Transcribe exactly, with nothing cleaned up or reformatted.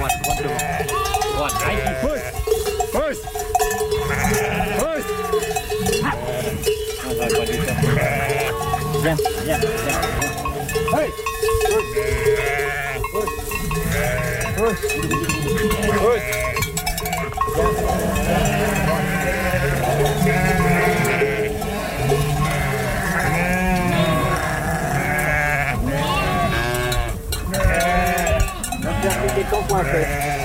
droite, droite devant. Droite, allez, pousse, pousse, pousse. On va pas du temps. Viens, viens, viens. Hey, pousse, pousse, pousse, pousse. Ton point fait.